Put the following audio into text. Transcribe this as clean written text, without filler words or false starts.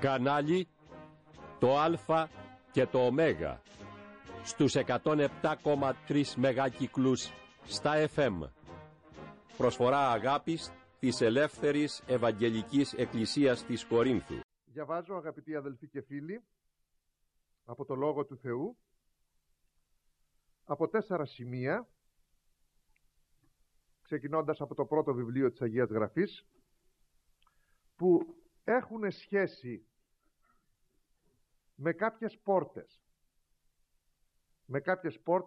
Κανάλι το Α και το Ω στους 107,3 μεγάκυκλους στα FM. Προσφορά αγάπης της Ελεύθερης Ευαγγελικής Εκκλησίας της Κορίνθου. Διαβάζω, αγαπητοί αδελφοί και φίλοι, από το Λόγο του Θεού, από 4 σημεία, ξεκινώντας από το πρώτο βιβλίο της Αγίας Γραφής, που έχουν σχέση με κάποιες πόρτες.